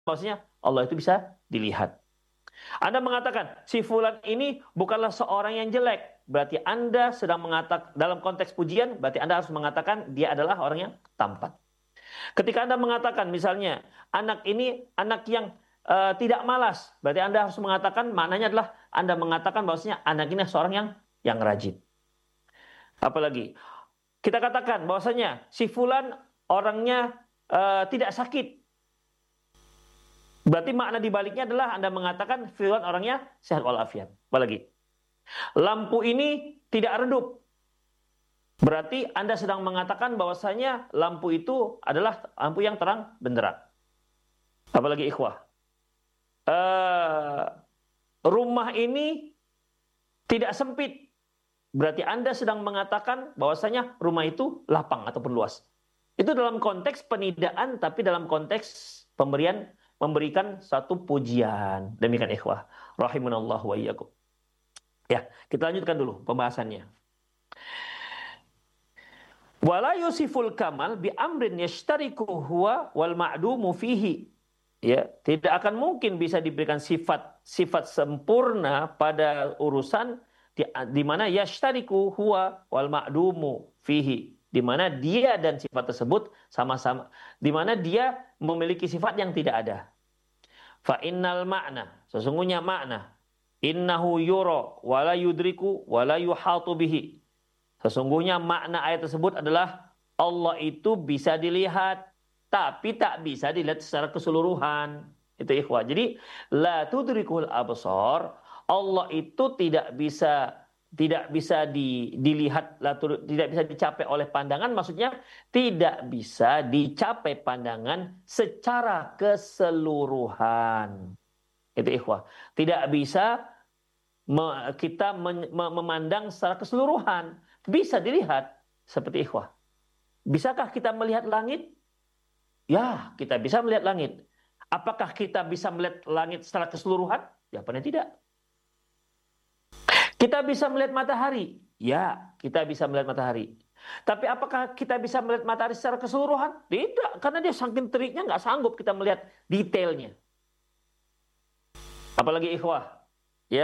bahwasanya Allah itu bisa dilihat. Anda mengatakan si fulan ini bukanlah seorang yang jelek, berarti Anda sedang mengatakan dalam konteks pujian, berarti Anda harus mengatakan dia adalah orang yang tampan. Ketika Anda mengatakan misalnya anak ini anak yang tidak malas, berarti Anda harus mengatakan maknanya adalah Anda mengatakan bahwasanya anak ini seorang yang rajin. Apalagi kita katakan bahwasanya si fulan orangnya tidak sakit. Berarti makna dibaliknya adalah Anda mengatakan fulan orangnya sehat walafiat. Apalagi lampu ini tidak redup. Berarti Anda sedang mengatakan bahwasanya lampu itu adalah lampu yang terang benderang. Apalagi ikhwah. Rumah ini tidak sempit. Berarti Anda sedang mengatakan bahwasanya rumah itu lapang ataupun luas. Itu dalam konteks penidaan, tapi dalam konteks memberikan satu pujian. Demikian ikhwah. Rahimunallah wa iyyakum. Ya, kita lanjutkan dulu pembahasannya. Wala yusiful kamal bi amrin yashtariku huwa wal ma'dumu fihi. Ya, tidak akan mungkin bisa diberikan sifat sempurna pada urusan di mana yashtariku huwa wal ma'dumu fihi, di mana dia dan sifat tersebut sama-sama, di mana dia memiliki sifat yang tidak ada. Fa innal makna, sesungguhnya makna, innahu yura wala yudriku wala yuhatu bihi. Sesungguhnya makna ayat tersebut adalah Allah itu bisa dilihat, tapi tak bisa dilihat secara keseluruhan. Itu ikhwah. Jadi la tudrikul absar, Allah itu tidak bisa dilihat, tidak bisa dicapai oleh pandangan, maksudnya tidak bisa dicapai pandangan secara keseluruhan. Itu ikhwah. Tidak bisa kita memandang secara keseluruhan. Bisa dilihat seperti ikhwah. Bisakah kita melihat langit? Ya, kita bisa melihat langit. Apakah kita bisa melihat langit secara keseluruhan? Jawabannya tidak. Kita bisa melihat matahari? Ya, kita bisa melihat matahari. Tapi apakah kita bisa melihat matahari secara keseluruhan? Tidak, karena dia saking teriknya nggak sanggup kita melihat detailnya. Apalagi ikhwah, ya,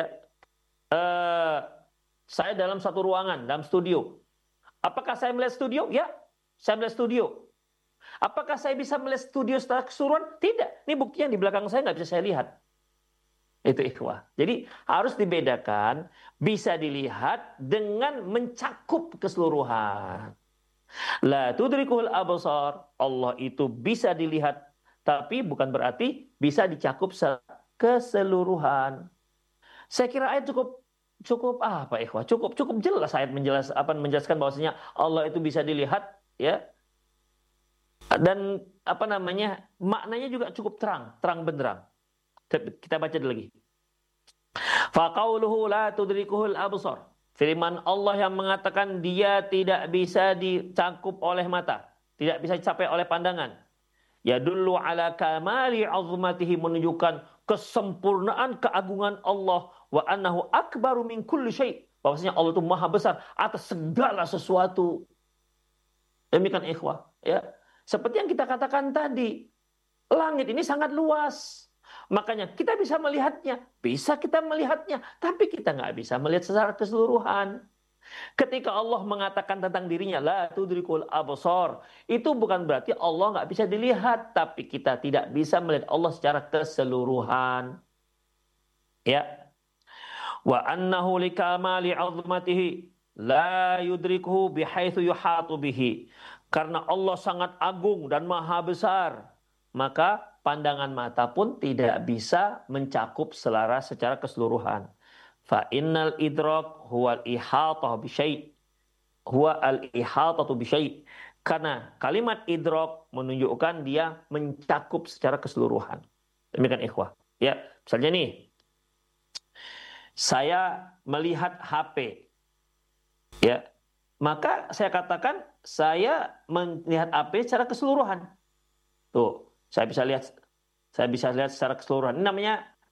saya dalam satu ruangan, dalam studio. Apakah saya melihat studio? Ya, saya melihat studio. Apakah saya bisa melihat studio secara keseluruhan? Tidak. Ini buktinya di belakang saya nggak bisa saya lihat. Itu ikhwah. Jadi harus dibedakan, bisa dilihat dengan mencakup keseluruhan. La tudrikul absar, Allah itu bisa dilihat, tapi bukan berarti bisa dicakup keseluruhan. Saya kira ayat cukup apa ikhwah? Cukup jelas ayat menjelaskan bahwasanya Allah itu bisa dilihat, ya. Dan maknanya juga cukup terang benderang. Kita baca dulu lagi. Faqauluhu la tudrikuhul absar. Firman Allah yang mengatakan dia tidak bisa dicakup oleh mata, tidak bisa dicapai oleh pandangan. Yadullu ala kamali azmatihi, menunjukkan kesempurnaan keagungan Allah, wa annahu akbaru min kulli syai', bahwasanya Allah itu maha besar atas segala sesuatu. Demikian ikhwah, ya. Seperti yang kita katakan tadi, langit ini sangat luas. Makanya kita bisa melihatnya, tapi kita nggak bisa melihat secara keseluruhan. Ketika Allah mengatakan tentang dirinya la tudrikul absar, itu bukan berarti Allah nggak bisa dilihat, tapi kita tidak bisa melihat Allah secara keseluruhan. Ya. Wa annahu likamali 'azmatihi la yudrikuhu bihaitsu yuhatu bihi. Karena Allah sangat agung dan maha besar, maka pandangan mata pun tidak bisa mencakup selaras secara keseluruhan. Fa innal idrak huwa al-ihatah bi syai', huwa al-ihatatu bi syai'. Karena kalimat idrak menunjukkan dia mencakup secara keseluruhan. Demikian ikhwah. Ya, misalnya nih, saya melihat HP, ya, maka saya katakan saya melihat HP secara keseluruhan. Tuh, saya bisa lihat secara keseluruhan. Ini namanya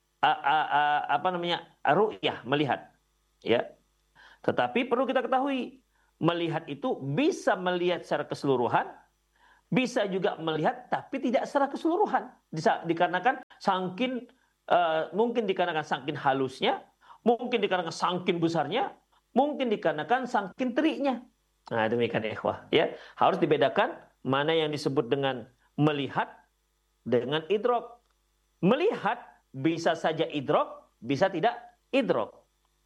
ru'yah, melihat. Ya. Tetapi perlu kita ketahui, melihat itu bisa melihat secara keseluruhan, Bisa juga melihat tapi tidak secara keseluruhan. Dikarenakan mungkin dikarenakan saking halusnya, mungkin dikarenakan saking besarnya, mungkin dikarenakan saking teriknya. Nah, demikian ikhwah, ya. Harus dibedakan mana yang disebut dengan melihat dengan idrok. Melihat bisa saja idrok, bisa tidak idrok.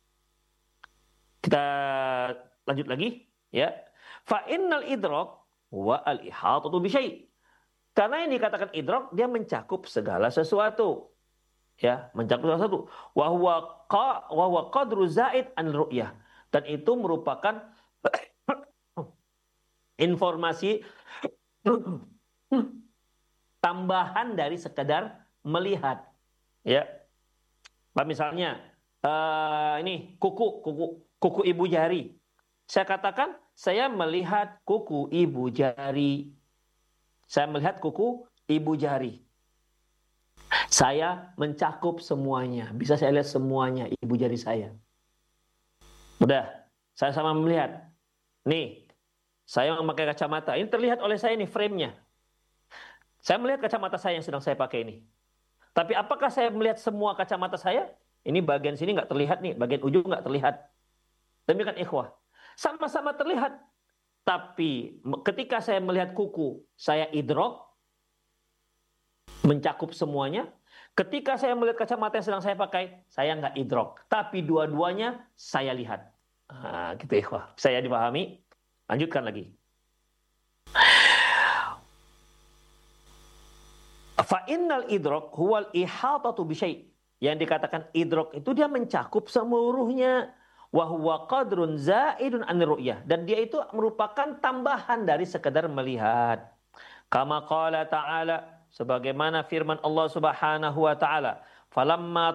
Kita lanjut lagi, ya. Fa innal idrok wa al ihatatu bi syai'. Karena yang dikatakan idrok, dia mencakup segala sesuatu. Ya, mencakup segala sesuatu. Wa huwa qadru zaid an ru'yah. Dan itu merupakan informasi tambahan dari sekedar melihat. Ya. Misalnya ini kuku ibu jari. Saya katakan saya melihat kuku ibu jari. Saya melihat kuku ibu jari. Saya mencakup semuanya. Bisa saya lihat semuanya ibu jari saya. Udah, saya sama melihat. Nih, saya memakai kacamata. Ini terlihat oleh saya nih frame-nya. Saya melihat kacamata saya yang sedang saya pakai ini. Tapi apakah saya melihat semua kacamata saya? Ini bagian sini nggak terlihat nih, bagian ujung nggak terlihat. Demikian ikhwah. Sama-sama terlihat. Tapi ketika saya melihat kuku, saya idrok, mencakup semuanya. Ketika saya melihat kacamata yang sedang saya pakai, saya nggak idrok. Tapi dua-duanya saya lihat. Nah, gitu ikhwah. Saya dipahami. Lanjutkan lagi. Fa innal idrok huwal ihatatu bi syai'. Yang dikatakan idrok itu dia mencakup seluruhnya. Wa huwa qadrun zaidun an ru'yah, dan dia itu merupakan tambahan dari sekedar melihat. Kama qala ta'ala, sebagaimana firman Allah Subhanahu wa taala, falamma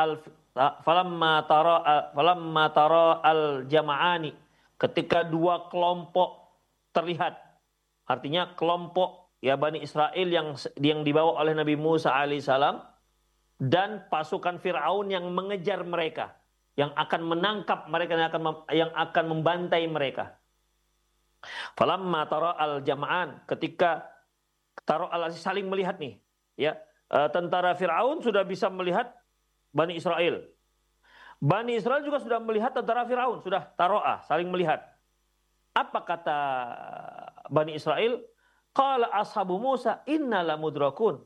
tara al jama'ani, ketika dua kelompok terlihat. Artinya kelompok ya Bani Israel yang dibawa oleh Nabi Musa alaihissalam dan pasukan Firaun yang mengejar mereka, yang akan menangkap mereka, yang akan membantai mereka. Falamma tara al jama'an, ketika saling melihat nih, ya, tentara Firaun sudah bisa melihat Bani Israel. Bani Israel juga sudah melihat tentara Firaun, sudah taro'ah, saling melihat. Apa kata Bani Israel? Qala ashabu Musa inna lamudrakun.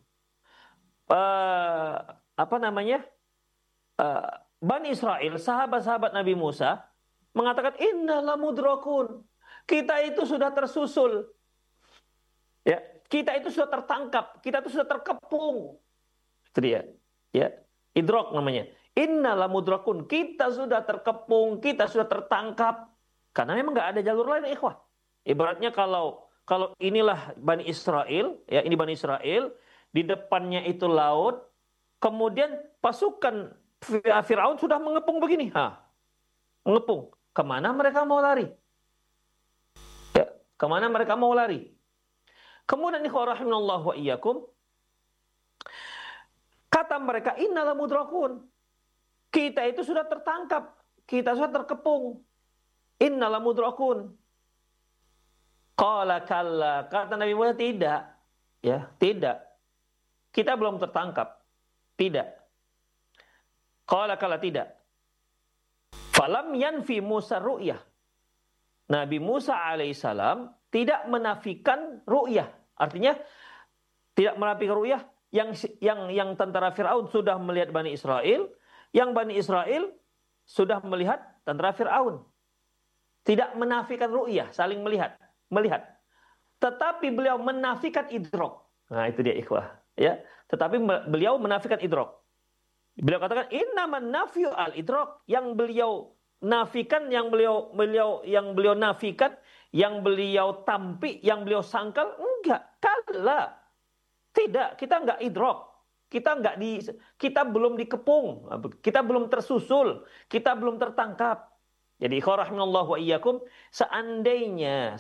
Bani Israel, sahabat-sahabat Nabi Musa mengatakan inna lamudrakun. Kita itu sudah tersusul. Ya, kita itu sudah tertangkap, kita itu sudah terkepung. Itu dia. Ya, idrok namanya. Inna lamudrakun. Kita sudah terkepung, kita sudah tertangkap. Karena memang nggak ada jalur lain, ikhwah. Ibaratnya kalau inilah Bani Israel, ya ini Bani Israel, di depannya itu laut, kemudian pasukan Firaun sudah mengepung begini, mengepung. Kemana mereka mau lari? Ya, kemana mereka mau lari? Kemudian ikhwah rahimanallahu wa iyyakum, kata mereka innala mudrakun. Kita itu sudah tertangkap, kita sudah terkepung. Innala mudrakun. Qala kalla, kata Nabi Musa tidak. Ya, tidak. Kita belum tertangkap. Tidak. Qala kalla tidak. Falam yanfi Musa ru'yah. Nabi Musa alaihissalam tidak menafikan ru'yah. Artinya tidak menafikan ru'yah yang tentara Firaun sudah melihat Bani Israel, yang Bani Israel sudah melihat tentara Firaun. Tidak menafikan ru'yah, saling melihat. Tetapi beliau menafikan idrok. Nah, itu dia ikhwah, ya. Tetapi beliau menafikan idrok. Beliau katakan innaman nafyu al idrok, yang beliau nafikan, yang beliau nafikan, yang beliau tampik, yang beliau sangkal, enggak, kala. Tidak, kita enggak idrok. Kita belum dikepung, kita belum tersusul, kita belum tertangkap. Jadi ikhwah rahimanallahu wa iyyakum, seandainya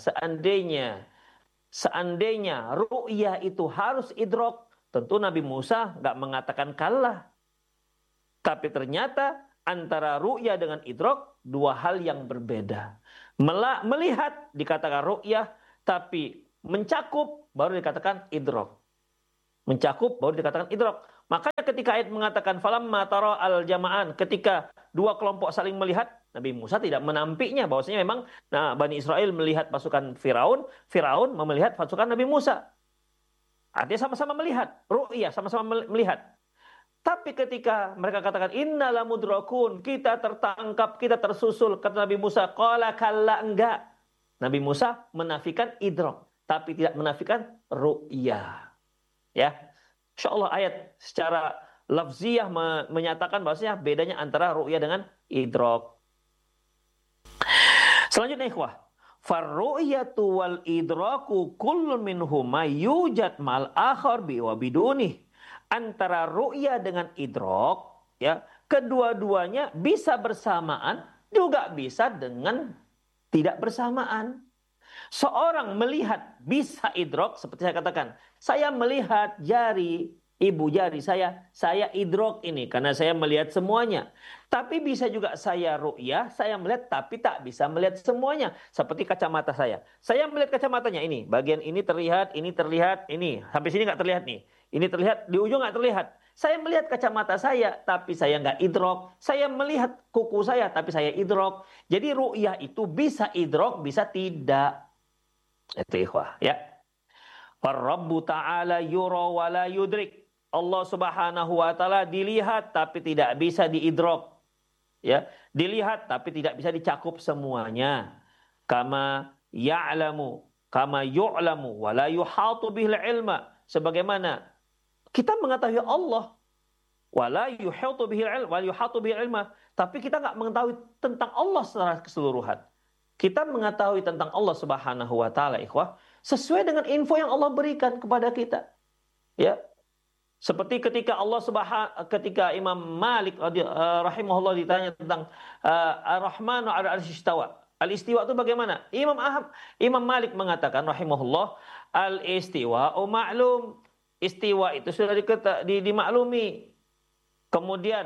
ru'yah itu harus idrok, tentu Nabi Musa enggak mengatakan kalah. Tapi ternyata antara ru'yah dengan idrok dua hal yang berbeda. Melihat dikatakan ru'yah, tapi mencakup baru dikatakan idrok. Mencakup baru dikatakan idrok. Makanya ketika ayat mengatakan falamma tara al jama'an, ketika dua kelompok saling melihat, Nabi Musa tidak menampiknya bahwasanya memang Bani Israel melihat pasukan Firaun, Firaun melihat pasukan Nabi Musa. Artinya sama-sama melihat, ru'yah, sama-sama melihat. Tapi ketika mereka katakan innala mudrakun, kita tertangkap, kita tersusul, kata Nabi Musa, qala kalla, enggak. Nabi Musa menafikan idrok, tapi tidak menafikan ru'yah. Ya, insyaallah ayat secara lafziyah menyatakan bahwasanya bedanya antara ru'yah dengan idrok. Selanjutnya ikhwah, farru'yatu wal idraku kullun minhuma yujad mal akhar bi wa biduni. Antara ru'yah dengan idrok, ya, kedua-duanya bisa bersamaan, juga bisa dengan tidak bersamaan. Seorang melihat bisa idrok, seperti saya katakan, saya melihat jari, ibu jari saya idrok ini karena saya melihat semuanya. Tapi bisa juga saya ru'yah, saya melihat tapi tak bisa melihat semuanya. Seperti kacamata saya. Saya melihat kacamatanya ini, bagian ini terlihat, ini. Sampai sini nggak terlihat nih. Ini terlihat, di ujung nggak terlihat. Saya melihat kacamata saya, tapi saya nggak idrok. Saya melihat kuku saya, tapi saya idrok. Jadi ru'yah itu bisa idrok, bisa tidak. Itu ikhwah, ya. Rabbu ta'ala yura wa la yudrik. Allah Subhanahu wa taala dilihat tapi tidak bisa diidrok. Ya, dilihat tapi tidak bisa dicakup semuanya. Kama ya'lamu, kama yu'lamu wa la yuhatu bihil ilma. Sebagaimana kita mengetahui Allah wa la yuhatu bihil ilma, wa yuhatu bihil ilma, tapi kita nggak mengetahui tentang Allah secara keseluruhan. Kita mengetahui tentang Allah Subhanahu wa taala, ikhwah, sesuai dengan info yang Allah berikan kepada kita. Ya. Seperti ketika ketika Imam Malik rahimahullah ditanya tentang Ar-Rahmanu 'ala al-'arsy istawa. Al-istiwa itu bagaimana? Imam Malik mengatakan rahimahullah, al-istiwa'u ma'lum. Istiwa itu sudah dimaklumi. Kemudian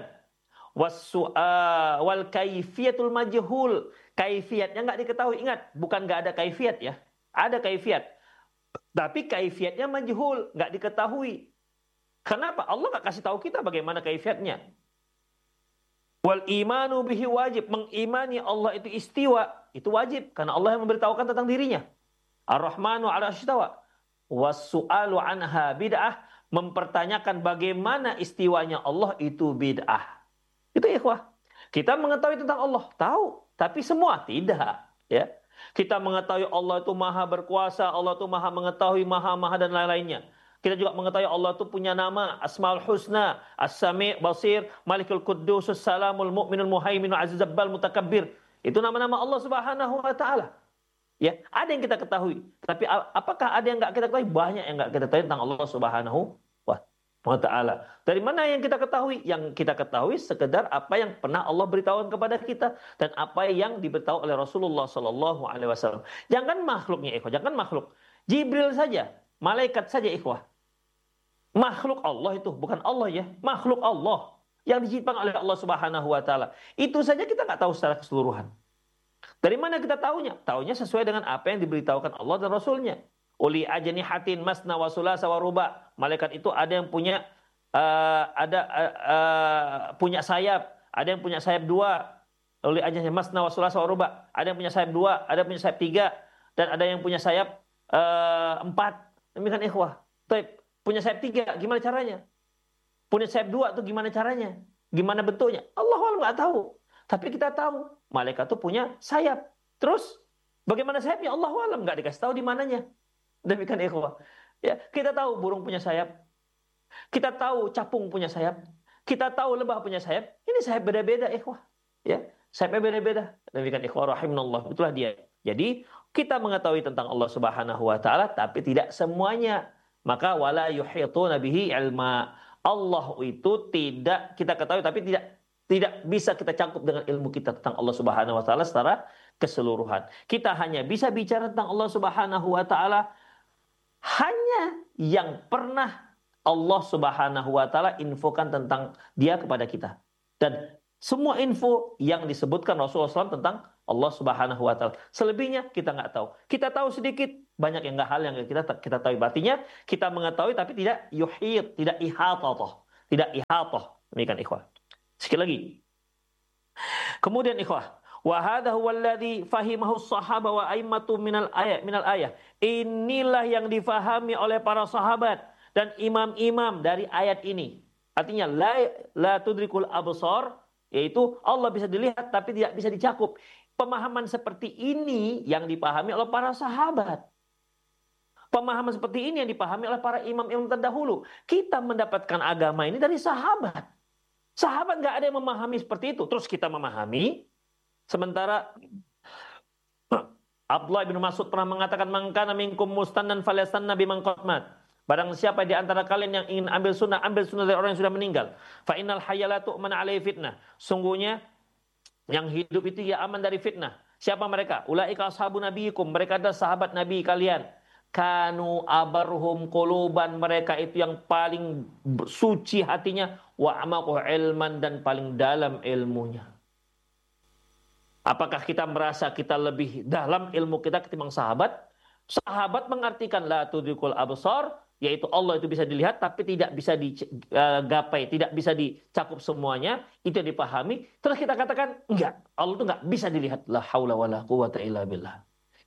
wal kaifiyatul majhul. Kaifiatnya nggak diketahui. Ingat, bukan nggak ada kaifiat ya. Ada kaifiat. Tapi kaifiatnya majhul, nggak diketahui. Kenapa? Allah nggak kasih tahu kita bagaimana kaifiatnya. Wal imanu bihi wajib. Mengimani Allah itu istiwa. Itu wajib. Karena Allah yang memberitahukan tentang dirinya. Ar-Rahmanu 'ala istawa. Was-su'alu anha bid'ah. Mempertanyakan bagaimana istiwanya Allah itu bid'ah. Itu ikhwah. Kita mengetahui tentang Allah. Tahu. Tapi semua tidak, ya. Kita mengetahui Allah itu maha berkuasa, Allah itu maha mengetahui, maha dan lain-lainnya. Kita juga mengetahui Allah itu punya nama Asmaul Husna, As-Sami', Basir, Malikul Quddus, Salamul Mu'minul Muhaiminul Aziz Jabbal Mutakabbir. Itu nama-nama Allah Subhanahu wa taala. Ya, ada yang kita ketahui, tapi apakah ada yang enggak kita ketahui? Banyak yang enggak kita ketahui tentang Allah Subhanahu wa ta'ala. Dari mana yang kita ketahui? Yang kita ketahui sekedar apa yang pernah Allah beritahukan kepada kita dan apa yang diberitahu oleh Rasulullah sallallahu alaihi wasallam. Jangan makhluknya ikhwah, jangan makhluk. Jibril saja, malaikat saja ikhwah. Makhluk Allah itu, bukan Allah ya, makhluk Allah yang diciptakan oleh Allah Subhanahu wa taala. Itu saja kita nggak tahu secara keseluruhan. Dari mana kita tahunya? Tahunya sesuai dengan apa yang diberitahukan Allah dan Rasulnya. Uli ajnihatin masna wa sulasa wa ruba. Malaikat itu ada yang punya punya sayap, ada yang punya sayap 2. Uli ajnihatin masna wa sulasa wa ruba. Ada yang punya sayap 2, ada yang punya sayap 3, dan ada yang punya sayap 4. Demikian ikhwah. Taib, punya sayap 3 gimana caranya? Punya sayap 2 itu gimana caranya? Gimana bentuknya? Allah nggak tahu. Tapi kita tahu malaikat itu punya sayap. Terus bagaimana sayapnya? Allah alam, nggak dikasih tahu di mananya. Demikian ikhwah. Ya, kita tahu burung punya sayap. Kita tahu capung punya sayap. Kita tahu lebah punya sayap. Ini sayap beda-beda ikhwah. Ya, sayapnya beda-beda. Demikian ikhwah rahimahullah. Itulah dia. Jadi, kita mengetahui tentang Allah Subhanahu wa taala tapi tidak semuanya. Maka wala yuhituna bihi ilma. Allah itu tidak kita ketahui tapi tidak bisa kita cakup dengan ilmu kita tentang Allah Subhanahu wa taala secara keseluruhan. Kita hanya bisa bicara tentang Allah Subhanahu wa taala hanya yang pernah Allah Subhanahu wa taala infokan tentang dia kepada kita. Dan semua info yang disebutkan Rasulullah SAW tentang Allah Subhanahu wa taala. Selebihnya kita nggak tahu. Kita tahu sedikit, banyak yang nggak hal yang kita tahu. Artinya kita mengetahui tapi tidak yuhit, tidak ihatah. Tidak ihatah. Demikian ikhwah. Sekali lagi. Kemudian ikhwah, wa hadha huwa alladhi fahimahu as-sahaba wa a'immatu minal ayah. Inilah yang difahami oleh para sahabat dan imam-imam dari ayat ini. Artinya la tudrikul absar, yaitu Allah bisa dilihat tapi tidak bisa dicakup. Pemahaman seperti ini yang dipahami oleh para sahabat. Pemahaman seperti ini yang dipahami oleh para imam-imam terdahulu. Kita mendapatkan agama ini dari sahabat. Sahabat nggak ada yang memahami seperti itu. Terus kita memahami. Sementara Abdullah bin Mas'ud pernah mengatakan, "Man kana minkum mustannan falyastanna biman qad mat." Barang siapa di antara kalian yang ingin ambil sunnah dari orang yang sudah meninggal. Fa innal hayya la tu'man 'alaihi fitnah. Sungguhnya yang hidup itu ya aman dari fitnah. Siapa mereka? Ulaika ashabun nabiyikum. Mereka adalah sahabat Nabi kalian. Kanu abarhum quluban, mereka itu yang paling suci hatinya, wa amaqu ilman, dan paling dalam ilmunya. Apakah kita merasa kita lebih dalam ilmu kita ketimbang sahabat? Sahabat mengartikan la tudrikul absar, yaitu Allah itu bisa dilihat tapi tidak bisa digapai, tidak bisa dicakup semuanya, itu yang dipahami. Terus kita katakan enggak, Allah itu enggak bisa dilihat. La haula wala quwata illa billah.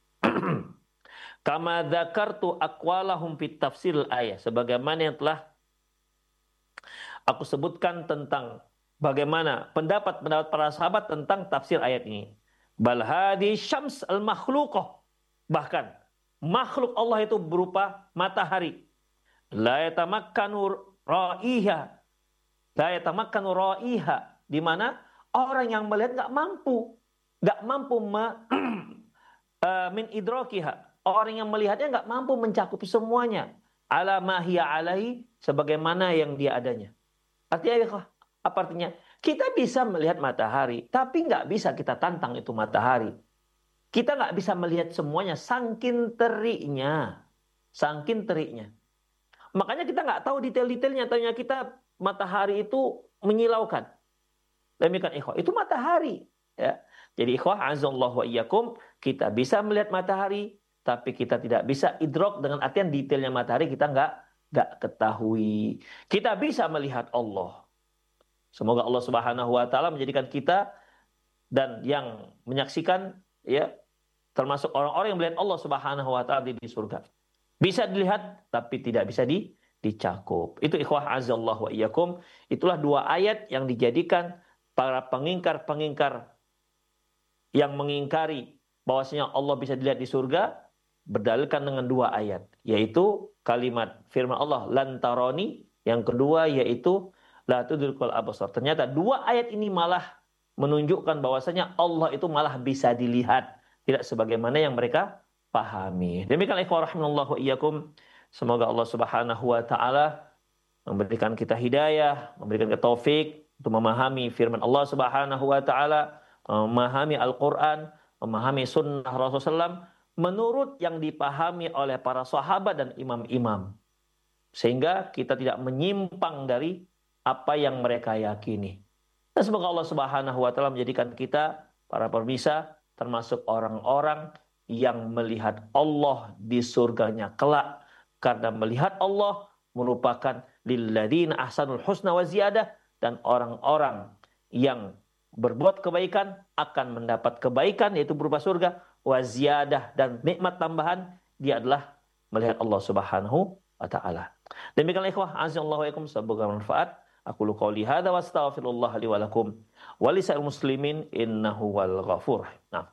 Kama dzakartu aqwalahum fit tafsir ayat, sebagaimana yang telah aku sebutkan tentang bagaimana pendapat-pendapat para sahabat tentang tafsir ayat ini. Bal hadi syams al makhluqah, bahkan makhluk Allah itu berupa matahari. La yatamakkanu ra'iha, la yatamakkanu ra'iha, di mana orang yang melihat nggak mampu min idrakiha. Orang yang melihatnya nggak mampu mencakup semuanya. Ala ma hiya alaihi, sebagaimana yang dia adanya. Artinya apa artinya? Kita bisa melihat matahari, tapi nggak bisa kita tantang itu matahari. Kita nggak bisa melihat semuanya, saking teriknya. Saking teriknya. Makanya kita nggak tahu detail-detailnya. Tanya kita matahari itu menyilaukan. Demikian ikhwah, itu matahari. Ya. Jadi ikhwah, azallahu wa iyyakum, kita bisa melihat matahari, tapi kita tidak bisa idrok dengan artian detailnya matahari kita nggak ketahui. Kita bisa melihat Allah. Semoga Allah Subhanahu wa taala menjadikan kita dan yang menyaksikan ya termasuk orang-orang yang melihat Allah Subhanahu wa taala di surga. Bisa dilihat tapi tidak bisa dicakup. Itu ikhwah azallahu wa iyyakum. Itulah dua ayat yang dijadikan para pengingkar-pengingkar yang mengingkari bahwasanya Allah bisa dilihat di surga berdalilkan dengan dua ayat, yaitu kalimat firman Allah lan taroni, yang kedua yaitu la tudrikul absar. Ternyata dua ayat ini malah menunjukkan bahwasanya Allah itu malah bisa dilihat, tidak sebagaimana yang mereka pahami. Demikian ikhwah rahimallahu wa iyyakum. Semoga Allah Subhanahu wa taala memberikan kita hidayah, memberikan kita taufik untuk memahami firman Allah Subhanahu wa taala, memahami Al-Qur'an, memahami sunnah Rasulullah SAW menurut yang dipahami oleh para sahabat dan imam-imam. Sehingga kita tidak menyimpang dari apa yang mereka yakini. Dan semoga Allah Subhanahu wa taala menjadikan kita para pemirsa termasuk orang-orang yang melihat Allah di surganya kelak. Karena melihat Allah merupakan lilladzina ahsanul husna wa ziyadah, dan orang-orang yang berbuat kebaikan akan mendapat kebaikan, yaitu berupa surga, wa ziyadah, dan nikmat tambahan, dia adalah melihat Allah Subhanahu wa taala. Demikianlah ikhwah azallahu alaikum, semoga bermanfaat. Aku lu qauli hadza wa astaghfirullah li wa lakum wa lisa'il muslimin innahu wal ghafur.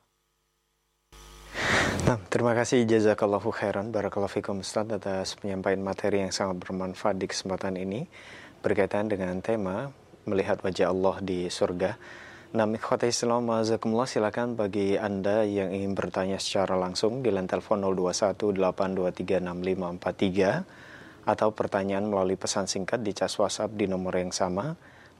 Nah, terima kasih jazakallahu khairan, barakallahu fikum Ustaz atas penyampaian materi yang sangat bermanfaat di kesempatan ini berkaitan dengan tema melihat wajah Allah di surga. Nah, ikhwati Islam, jazakumullah, silakan bagi Anda yang ingin bertanya secara langsung di line telepon 0218236543 atau pertanyaan melalui pesan singkat di cas WhatsApp di nomor yang sama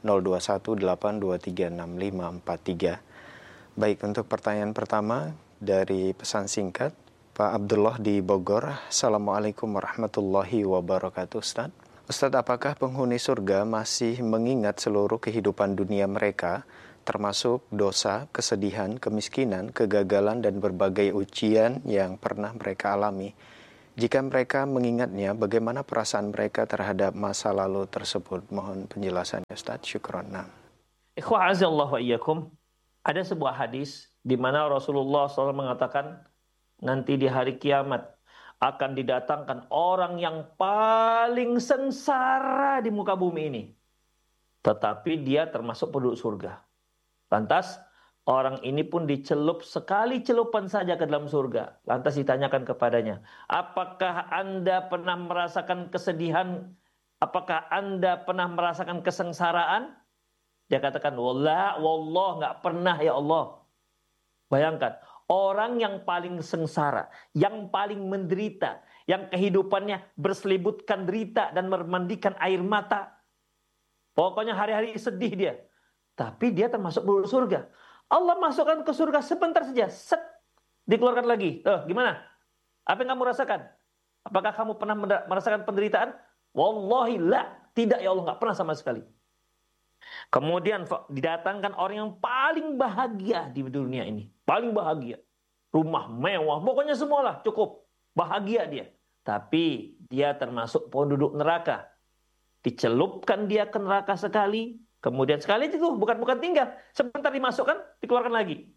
0218236543. Baik, untuk pertanyaan pertama dari pesan singkat Pak Abdullah di Bogor. Assalamualaikum warahmatullahi wabarakatuh. Ustaz, apakah penghuni surga masih mengingat seluruh kehidupan dunia mereka termasuk dosa, kesedihan, kemiskinan, kegagalan, dan berbagai ujian yang pernah mereka alami. Jika mereka mengingatnya, bagaimana perasaan mereka terhadap masa lalu tersebut? Mohon penjelasannya, Ustaz. Syukron. Ikhwah azallahu wa iyyakum. Ada sebuah hadis di mana Rasulullah SAW mengatakan nanti di hari kiamat akan didatangkan orang yang paling sengsara di muka bumi ini. Tetapi dia termasuk penduduk surga. Lantas orang ini pun dicelup sekali celupan saja ke dalam surga. Lantas ditanyakan kepadanya, apakah Anda pernah merasakan kesedihan? Apakah Anda pernah merasakan kesengsaraan? Dia katakan, wallah nggak pernah ya Allah. Bayangkan, orang yang paling sengsara, yang paling menderita, yang kehidupannya berselibutkan derita dan memandikan air mata. Pokoknya hari-hari sedih dia. Tapi dia termasuk penduduk surga. Allah masukkan ke surga sebentar saja. Set, dikeluarkan lagi. Gimana? Apa yang kamu rasakan? Apakah kamu pernah merasakan penderitaan? Wallahi la. Tidak ya Allah, nggak pernah sama sekali. Kemudian didatangkan orang yang paling bahagia di dunia ini. Paling bahagia. Rumah mewah, pokoknya semualah cukup. Bahagia dia. Tapi dia termasuk penduduk neraka. Dicelupkan dia ke neraka sekali. Kemudian sekali itu bukan tinggal. Sebentar dimasukkan, dikeluarkan lagi.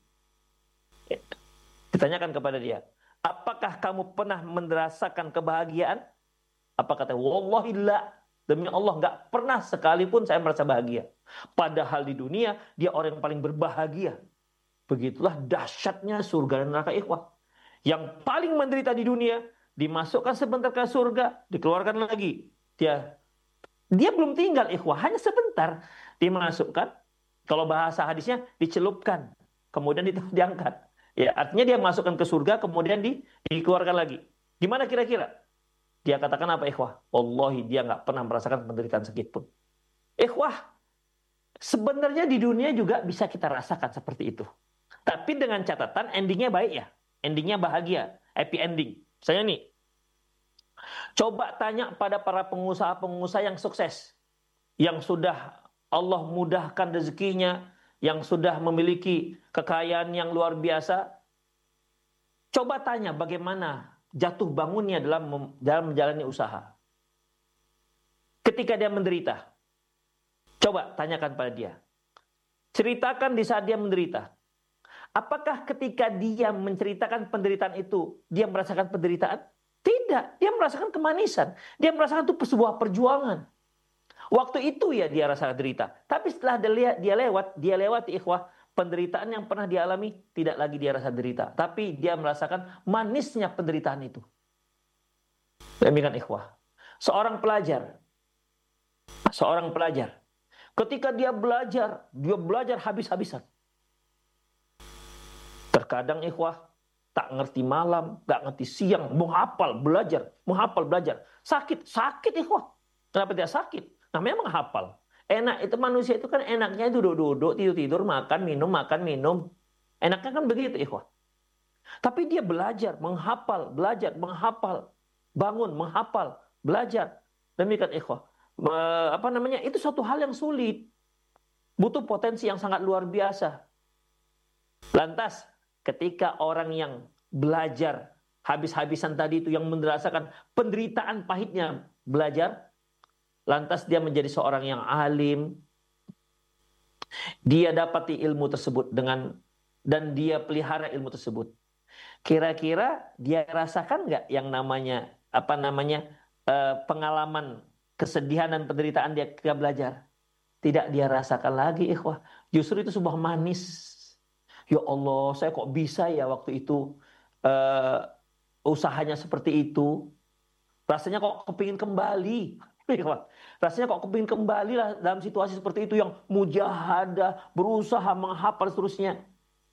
Ditanyakan kepada dia. Apakah kamu pernah merasakan kebahagiaan? Apa kata? Wallahi la. Demi Allah, nggak pernah sekalipun saya merasa bahagia. Padahal di dunia, dia orang yang paling berbahagia. Begitulah dahsyatnya surga dan neraka, ikhwah. Yang paling menderita di dunia, dimasukkan sebentar ke surga, dikeluarkan lagi. Dia belum tinggal, ikhwah, hanya sebentar. Dimasukkan, kalau bahasa hadisnya, dicelupkan. Kemudian diangkat. Ya, artinya dia masukkan ke surga, kemudian dikeluarkan lagi. Gimana kira-kira? Dia katakan apa, ikhwah? Wallahi dia nggak pernah merasakan penderitaan sedikit pun. Ikhwah, sebenarnya di dunia juga bisa kita rasakan seperti itu. Tapi dengan catatan endingnya baik ya. Endingnya bahagia, happy ending. Misalnya nih, coba tanya pada para pengusaha-pengusaha yang sukses. Yang sudah Allah mudahkan rezekinya, yang sudah memiliki kekayaan yang luar biasa. Coba tanya bagaimana jatuh bangunnya dalam menjalani usaha. Ketika dia menderita, coba tanyakan pada dia. Ceritakan di saat dia menderita. Apakah ketika dia menceritakan penderitaan itu, dia merasakan penderitaan? Tidak, dia merasakan kemanisan. Dia merasakan itu sebuah perjuangan. Waktu itu ya dia rasa derita. Tapi setelah dia lewati ikhwah, penderitaan yang pernah dialami tidak lagi dia rasa derita, tapi dia merasakan manisnya penderitaan itu. Demikian ikhwah. Seorang pelajar, ketika dia belajar habis-habisan. Terkadang ikhwah tak ngerti malam, gak ngerti siang, menghafal belajar. Sakit ikhwah. Kenapa dia sakit? Namanya menghafal. Enak itu manusia itu kan enaknya duduk-duduk, tidur-tidur, makan, minum. Enaknya kan begitu, ikhwah. Tapi dia belajar, menghafal, bangun, menghafal, belajar. Demikian ikhwah. Itu suatu hal yang sulit. Butuh potensi yang sangat luar biasa. Lantas, ketika orang yang belajar habis-habisan tadi itu yang merasakan penderitaan pahitnya belajar, lantas dia menjadi seorang yang alim. Dia dapati ilmu tersebut dan dia pelihara ilmu tersebut. Kira-kira dia rasakan nggak yang namanya pengalaman kesedihan dan penderitaan dia ketika belajar? Tidak dia rasakan lagi, ikhwah. Justru itu sebuah manis. Ya Allah, saya kok bisa ya waktu itu usahanya seperti itu. Rasanya kok kepingin kembali. Rasanya kok kepingin kembali lah dalam situasi seperti itu yang mujahadah, berusaha menghafal seterusnya.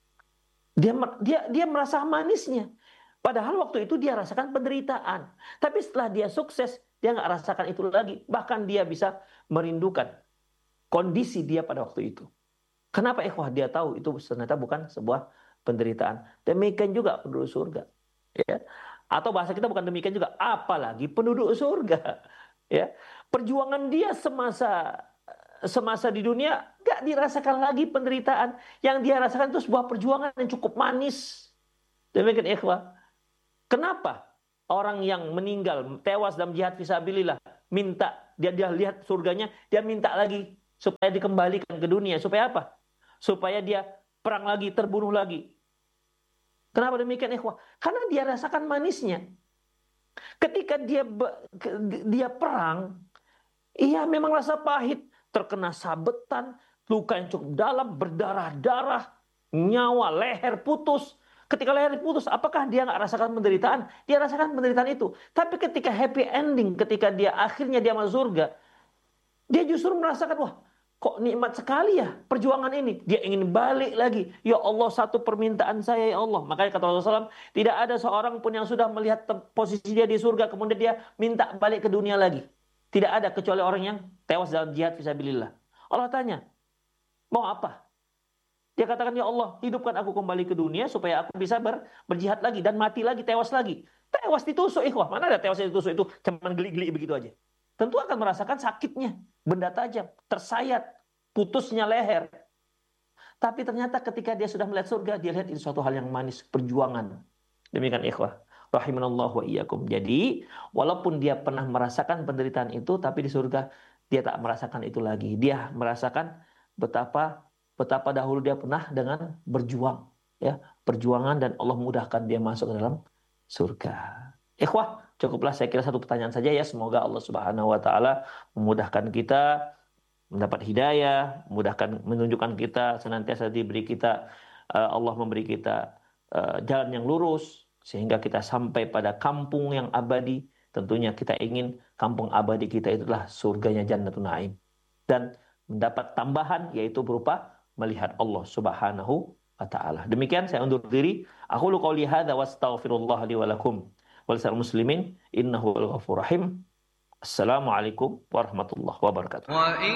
Dia merasa manisnya. Padahal waktu itu dia rasakan penderitaan. Tapi setelah dia sukses, dia nggak rasakan itu lagi. Bahkan dia bisa merindukan kondisi dia pada waktu itu. Kenapa ikhwah? Dia tahu itu ternyata bukan sebuah penderitaan. Demikian juga penduduk surga. Ya. Atau bahasa kita bukan demikian juga, apalagi penduduk surga. Ya, perjuangan dia semasa semasa di dunia nggak dirasakan lagi penderitaan. Yang dia rasakan itu sebuah perjuangan yang cukup manis. Demikian ikhwah. Kenapa orang yang meninggal tewas dalam jihad fisabilillah minta dia lihat surganya, dia minta lagi supaya dikembalikan ke dunia, supaya apa? Supaya dia perang lagi, terbunuh lagi. Kenapa demikian ikhwah? Karena dia rasakan manisnya. Ketika dia perang, iya memang rasa pahit, terkena sabetan, luka yang cukup dalam, berdarah-darah, nyawa, leher putus. Ketika leher putus, apakah dia nggak rasakan penderitaan? Dia rasakan penderitaan itu. Tapi ketika happy ending, ketika dia akhirnya dia masuk surga, dia justru merasakan, wah, kok nikmat sekali ya perjuangan ini. Dia ingin balik lagi. Ya Allah, satu permintaan saya ya Allah. Makanya kata Rasulullah SAW, tidak ada seorang pun yang sudah melihat posisi dia di surga, kemudian dia minta balik ke dunia lagi. Tidak ada kecuali orang yang tewas dalam jihad fisabilillah. Allah tanya, mau apa? Dia katakan, ya Allah, hidupkan aku kembali ke dunia supaya aku bisa berjihad lagi dan mati lagi, tewas lagi. Tewas ditusuk, ikhwah. Mana ada tewas ditusuk itu cuman geli-geli begitu aja. Tentu akan merasakan sakitnya, benda tajam, tersayat, putusnya leher. Tapi ternyata ketika dia sudah melihat surga, dia lihat itu suatu hal yang manis, perjuangan. Demikian ikhwah. Rahimanallah wa iyyakum. Jadi, walaupun dia pernah merasakan penderitaan itu, tapi di surga dia tak merasakan itu lagi. Dia merasakan betapa dahulu dia pernah dengan berjuang, ya, perjuangan, dan Allah mudahkan dia masuk ke dalam surga. Ikhwah, cukuplah saya kira satu pertanyaan saja ya. Semoga Allah Subhanahu wa taala memudahkan kita mendapat hidayah, memudahkan, menunjukkan kita, senantiasa diberi kita, Allah memberi kita jalan yang lurus sehingga kita sampai pada kampung yang abadi. Tentunya kita ingin kampung abadi kita itulah surganya Jannatul Naim, dan mendapat tambahan yaitu berupa melihat Allah Subhanahu wa taala. Demikian saya undur diri. Aku lu qauli hadza wastaghfirullah li wa lakum wal muslimin innahu al ghafurur rahim. Assalamualaikum warahmatullahi wabarakatuh.